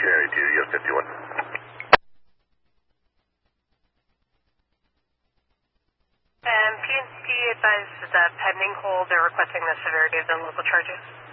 Cherry 2, yes, 51. And PNC advised that pending hold, they're requesting the severity of the local charges.